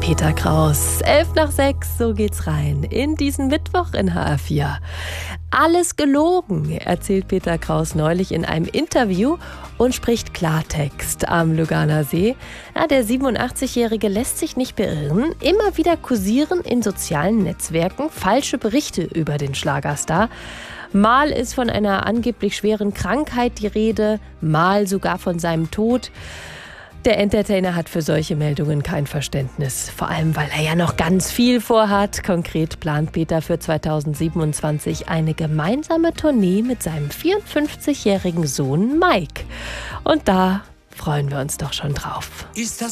Peter Kraus. 5:11, so geht's rein in diesen Mittwoch in HR4. Alles gelogen, erzählt Peter Kraus neulich in einem Interview und spricht Klartext am Lüganer See. Ja, der 87-Jährige lässt sich nicht beirren. Immer wieder kursieren in sozialen Netzwerken falsche Berichte über den Schlagerstar. Mal ist von einer angeblich schweren Krankheit die Rede, mal sogar von seinem Tod. Der Entertainer hat für solche Meldungen kein Verständnis. Vor allem, weil er ja noch ganz viel vorhat. Konkret plant Peter für 2027 eine gemeinsame Tournee mit seinem 54-jährigen Sohn Mike. Und da freuen wir uns doch schon drauf. Ist das